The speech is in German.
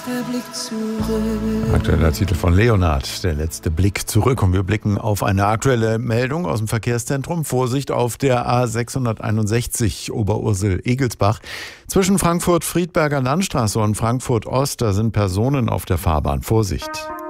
Der Blick zurück. Aktueller Titel von Leonhard, der letzte Blick zurück. Und wir blicken auf eine aktuelle Meldung aus dem Verkehrszentrum. Vorsicht auf der A661 Oberursel-Egelsbach. Zwischen Frankfurt-Friedberger Landstraße und Frankfurt-Ost, da sind Personen auf der Fahrbahn. Vorsicht.